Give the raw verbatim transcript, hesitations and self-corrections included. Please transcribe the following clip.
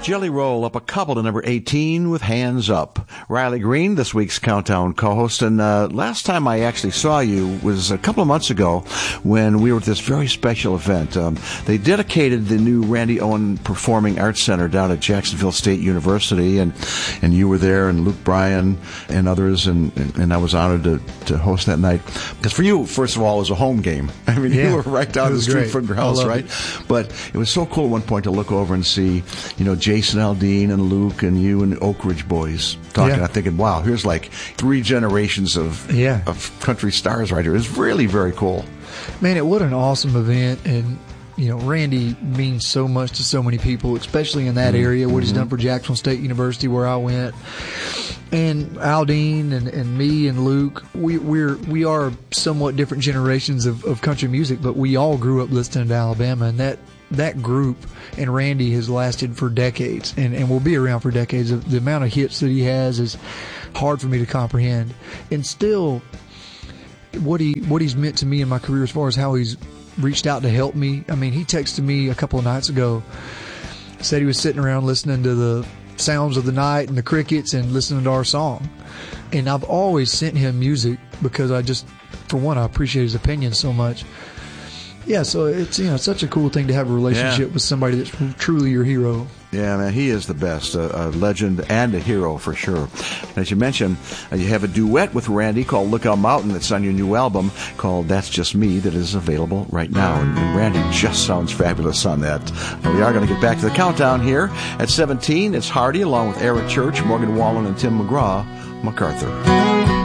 Jelly Roll up a couple to number eighteen with Hands Up. Riley Green, this week's Countdown co-host, and uh, last time I actually saw you was a couple of months ago when we were at this very special event. Um, they dedicated the new Randy Owen Performing Arts Center down at Jacksonville State University, and and you were there, and Luke Bryan and others, and, and, and I was honored to, to host that night. Because for you, first of all, it was a home game. I mean, yeah, you were right down the street great. from your house, right? It. But it was so cool at one point to look over and see, you know, Jason Aldean and Luke and you and the Oak Ridge Boys talking. Yeah. I'm thinking, wow, here's like three generations of yeah. of country stars right here. It's really very cool. Man, it what an awesome event. And, you know, Randy means so much to so many people, especially in that mm-hmm. area, what he's done for Jacksonville State University where I went. And Aldean and, and me and Luke, we we're we are somewhat different generations of, of country music, but we all grew up listening to Alabama, and that that group and Randy has lasted for decades and, and will be around for decades. The amount of hits that he has is hard for me to comprehend. And still, what he what he's meant to me in my career as far as how he's reached out to help me. I mean, he texted me a couple of nights ago, said he was sitting around listening to the sounds of the night and the crickets and listening to our song. And I've always sent him music because I just, for one, I appreciate his opinion so much. Yeah, so it's, you know, such a cool thing to have a relationship yeah. with somebody that's truly your hero. Yeah, man, he is the best, a, a legend and a hero for sure. As you mentioned, uh, you have a duet with Randy called Lookout Mountain that's on your new album called That's Just Me that is available right now. And, and Randy just sounds fabulous on that. Now, we are going to get back to the countdown here. At seventeen, it's Hardy along with Eric Church, Morgan Wallen, and Tim McGraw, MacArthur.